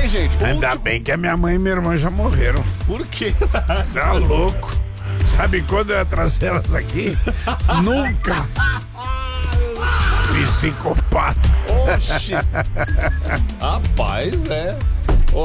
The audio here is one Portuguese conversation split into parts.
gente? Ainda bem que a minha mãe e minha irmã já morreram. Por quê? Tá louco. Sabe quando eu ia trazer elas aqui? Nunca. Psicopata. Oxi. Rapaz, Ô.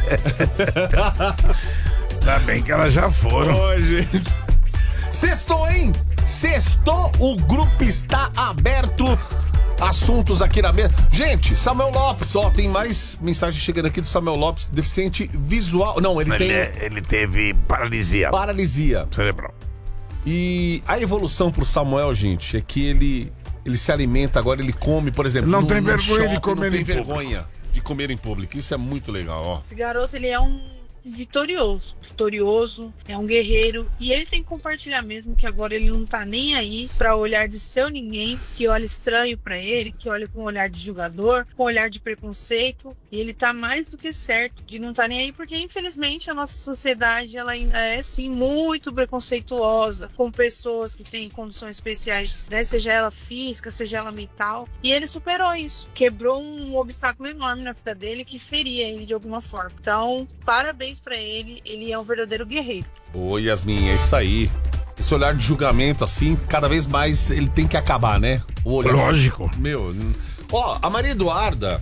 Ainda bem que elas já foram. Ô, gente. Sextou, hein? Sextou, o grupo está aberto. Assuntos aqui na mesa. Gente, Samuel Lopes, tem mais mensagem chegando aqui do Samuel Lopes, deficiente visual. Não, ele teve paralisia. Paralisia Cerebral. E a evolução pro Samuel, gente, é que ele se alimenta agora, ele come, por exemplo. Não tem vergonha shopping, de comer não tem em vergonha de comer em público. Isso é muito legal, ó. Esse garoto, ele é um vitorioso, é um guerreiro, e ele tem que compartilhar mesmo que agora ele não tá nem aí pra olhar de seu ninguém, que olha estranho pra ele, que olha com olhar de julgador, com olhar de preconceito, e ele tá mais do que certo de não tá nem aí, porque infelizmente a nossa sociedade, ela ainda é sim muito preconceituosa com pessoas que têm condições especiais, né? Seja ela física, seja ela mental, e ele superou isso, quebrou um obstáculo enorme na vida dele que feria ele de alguma forma. Então, parabéns pra ele é um verdadeiro guerreiro. Ô, Yasmin, é isso aí. Esse olhar de julgamento, assim, cada vez mais ele tem que acabar, né? O olhar... Lógico. Ó, a Maria Eduarda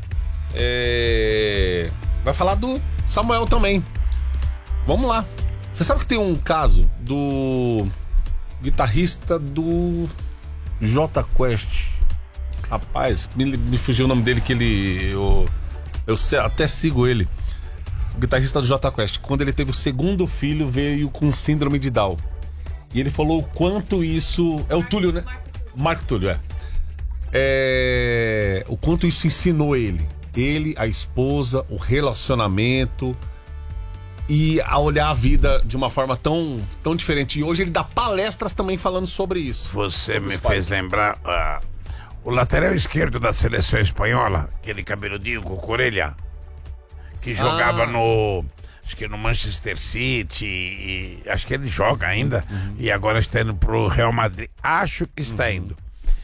vai falar do Samuel também. Vamos lá. Você sabe que tem um caso do guitarrista do Jota Quest. Rapaz, me fugiu o nome dele, que eu até sigo ele. O guitarrista do Jota Quest, quando ele teve o segundo filho, veio com síndrome de Down. E ele falou o quanto isso... É o Túlio, né? Marco Túlio, o quanto isso ensinou ele. Ele, a esposa, o relacionamento e a olhar a vida de uma forma tão diferente. E hoje ele dá palestras também falando sobre isso. Você me fez lembrar o lateral esquerdo da seleção espanhola, aquele cabeludinho com orelha, que jogava acho que no Manchester City, acho que ele joga ainda, e agora está indo pro Real Madrid. Acho que está indo.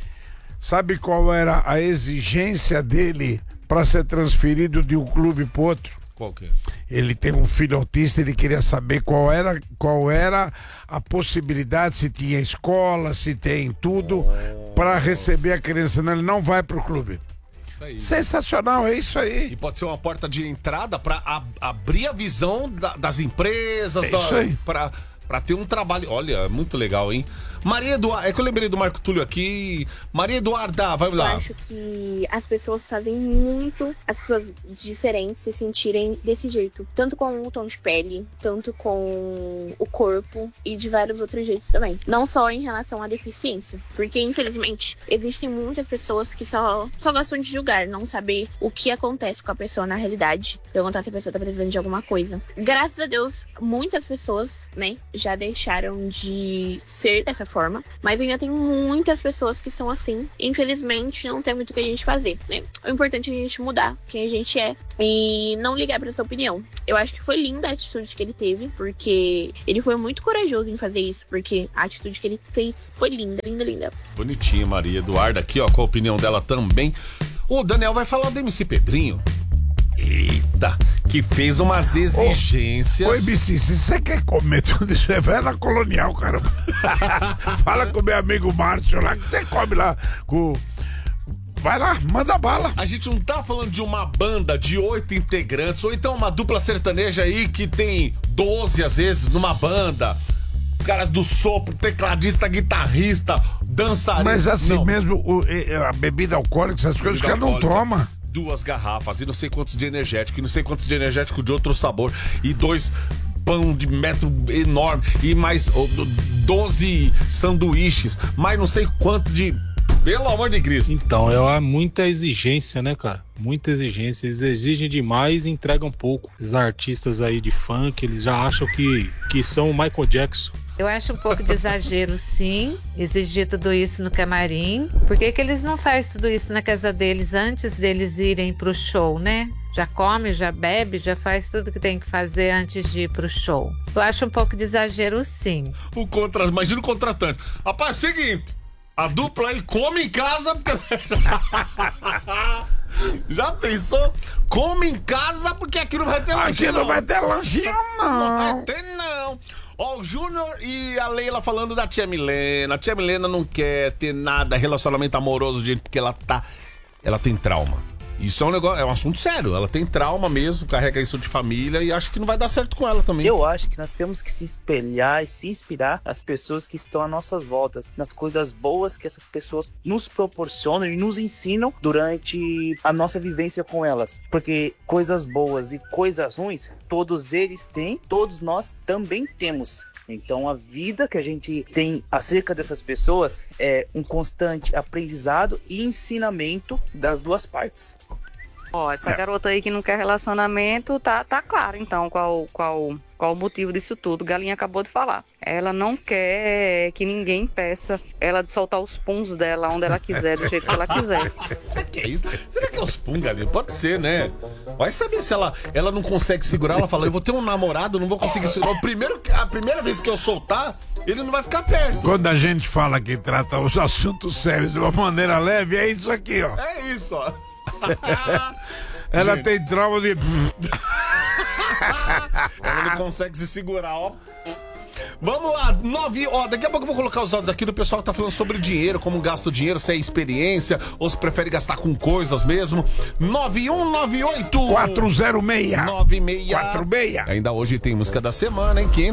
Sabe qual era a exigência dele para ser transferido de um clube para outro? Qual que é? Ele tem um filho autista, ele queria saber qual era a possibilidade, se tinha escola, se tem tudo, para receber a criança. Senão ele não vai pro clube. Aí. Sensacional, é isso aí. E pode ser uma porta de entrada para abrir a visão das empresas, isso aí. Pra ter um trabalho. Olha, muito legal, hein? Maria Eduarda, é que eu lembrei do Marco Túlio aqui. Maria Eduarda, vai lá. Eu acho que as pessoas fazem muito as pessoas diferentes se sentirem desse jeito. Tanto com o tom de pele, tanto com o corpo e de vários outros jeitos também. Não só em relação à deficiência. Porque, infelizmente, existem muitas pessoas que só gostam de julgar, não saber o que acontece com a pessoa na realidade. Perguntar se a pessoa tá precisando de alguma coisa. Graças a Deus, muitas pessoas, né, já deixaram de ser dessa forma, mas ainda tem muitas pessoas que são assim. Infelizmente, não tem muito o que a gente fazer, né? O importante é a gente mudar quem a gente é e não ligar pra essa opinião. Eu acho que foi linda a atitude que ele teve, porque ele foi muito corajoso em fazer isso, porque a atitude que ele fez foi linda, linda, linda. Bonitinha, Maria Eduarda, aqui, ó, com a opinião dela também. O Daniel vai falar do MC Pedrinho. Eita, que fez umas exigências. Oi, Bici, se você quer comer tudo isso, vai na Colonial, cara. Fala com meu amigo Márcio lá, que você come lá com... Vai lá, manda bala. A gente não tá falando de uma banda de 8 integrantes, ou então uma dupla sertaneja aí que tem 12 às vezes numa banda. Caras do sopro, tecladista, guitarrista, dançarino. Mas assim mesmo, a bebida alcoólica, essas coisas, os caras não tomam. 2 garrafas e não sei quantos de energético, e não sei quantos de energético de outro sabor, e 2 pão de metro enorme, e mais 12 sanduíches, mais não sei quanto de... Pelo amor de Cristo. Então, é muita exigência, né, cara? Muita exigência. Eles exigem demais e entregam pouco. Os artistas aí de funk, eles já acham que são o Michael Jackson. Eu acho um pouco de exagero, sim, exigir tudo isso no camarim. Por que que eles não fazem tudo isso na casa deles antes deles irem pro show, né? Já come, já bebe, já faz tudo que tem que fazer antes de ir pro show. Eu acho um pouco de exagero, sim. Imagina o contratante. Rapaz, é o seguinte, a dupla aí come em casa. Já pensou? Come em casa porque aqui não vai ter lanche. Aqui não vai ter lanchinho, Não vai não. ter, não. Ó, o Júnior e a Leila falando da tia Milena. A tia Milena não quer ter nada, relacionamento amoroso, gente, porque ela tem trauma. Isso é um negócio, é um assunto sério. Ela tem trauma mesmo, carrega isso de família e acho que não vai dar certo com ela também. Eu acho que nós temos que se espelhar e se inspirar nas pessoas que estão às nossas voltas, nas coisas boas que essas pessoas nos proporcionam e nos ensinam durante a nossa vivência com elas. Porque coisas boas e coisas ruins, todos eles têm, todos nós também temos. Então a vida que a gente tem acerca dessas pessoas é um constante aprendizado e ensinamento das duas partes. Ó, essa garota aí que não quer relacionamento, tá claro então qual o motivo disso tudo. Galinha acabou de falar. Ela não quer que ninguém peça ela de soltar os puns dela onde ela quiser, do jeito que ela quiser. Que é isso? Será que é os pum, Galinha? Pode ser, né? Vai saber se ela não consegue segurar. Ela fala, eu vou ter um namorado, não vou conseguir segurar. A primeira vez que eu soltar, ele não vai ficar perto. Quando a gente fala que trata os assuntos sérios de uma maneira leve, é isso aqui, ó. É isso, ó. Ela tem trauma de... Ela não consegue se segurar, ó. Vamos lá, 9, ó, daqui a pouco eu vou colocar os áudios aqui do pessoal que tá falando sobre dinheiro, como gasta o dinheiro, se é experiência, ou se prefere gastar com coisas mesmo. 9198 406 96 46. Ainda hoje tem música da semana, hein?